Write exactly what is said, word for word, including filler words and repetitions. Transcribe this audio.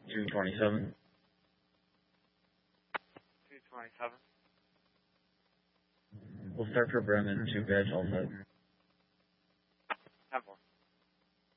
two twenty-seven. two twenty-seven. We'll start for Bremen, two badge all set.